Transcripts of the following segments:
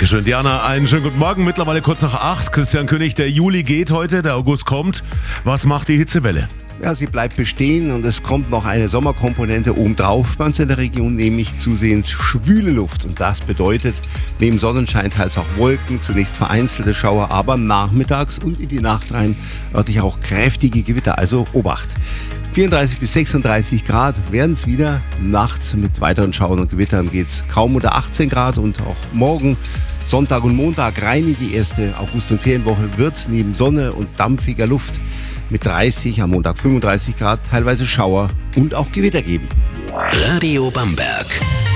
Dankeschön, Diana. Einen schönen guten Morgen. Mittlerweile kurz nach 8. Christian König, der Juli geht heute, der August kommt. Was macht die Hitzewelle? Ja, sie bleibt bestehen und es kommt noch eine Sommerkomponente obendrauf bei uns in der Region, nämlich zusehends schwüle Luft. Und das bedeutet, neben Sonnenschein teils auch Wolken, zunächst vereinzelte Schauer, aber nachmittags und in die Nacht rein örtlich auch kräftige Gewitter, also Obacht. 34 bis 36 Grad werden es wieder. Nachts mit weiteren Schauern und Gewittern geht es kaum unter 18 Grad und auch morgen, Sonntag und Montag rein in die erste August- und Ferienwoche wird es neben Sonne und dampfiger Luft mit 30, am Montag 35 Grad, teilweise Schauer und auch Gewitter geben. Radio Bamberg.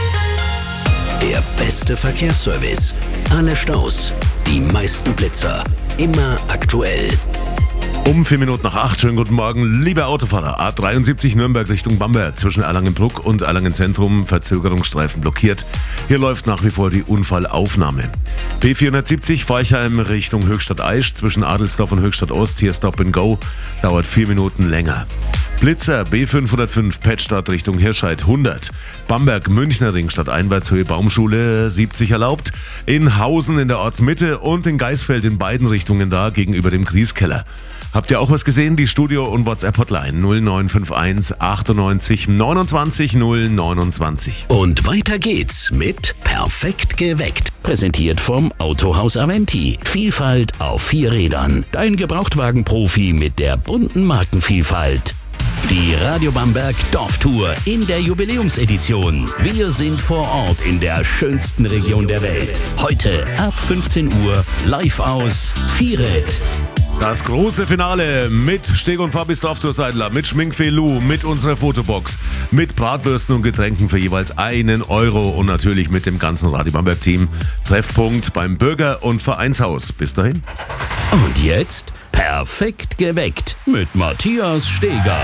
Der beste Verkehrsservice. Alle Staus, die meisten Blitzer. Immer aktuell. Um 4 Minuten nach 8. Schönen guten Morgen, liebe Autofahrer. A73 Nürnberg Richtung Bamberg. Zwischen Erlangen-Bruck und Erlangen-Zentrum Verzögerungsstreifen blockiert. Hier läuft nach wie vor die Unfallaufnahme. P470 Forchheim Richtung Höchstadt-Aisch. Zwischen Adelsdorf und Höchstadt-Ost. Hier Stop and Go. Dauert 4 Minuten länger. Blitzer B505 Pettstadt Richtung Hirscheid 100. Bamberg-Münchner-Ring Stadteinwärtshöhe Baumschule 70 erlaubt. In Hausen in der Ortsmitte und in Geisfeld in beiden Richtungen da gegenüber dem Grieskeller. Habt ihr auch was gesehen? Die Studio- und WhatsApp-Hotline 0951 98 29 029. Und weiter geht's mit Perfekt geweckt. Präsentiert vom Autohaus Aventi. Vielfalt auf 4 Rädern. Dein Gebrauchtwagen-Profi mit der bunten Markenvielfalt. Die Radio Bamberg Dorftour in der Jubiläumsedition. Wir sind vor Ort in der schönsten Region der Welt. Heute ab 15 Uhr live aus Vieret. Das große Finale mit Steg- und Fabis Dorftour-Seidler, mit Schminkfee Lou, mit unserer Fotobox, mit Bratwürsten und Getränken für jeweils €1 und natürlich mit dem ganzen Radio Bamberg-Team. Treffpunkt beim Bürger- und Vereinshaus. Bis dahin. Und jetzt perfekt geweckt mit Matthias Steger.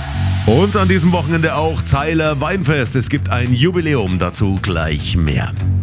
Und an diesem Wochenende auch Zeiler Weinfest. Es gibt ein Jubiläum, dazu gleich mehr.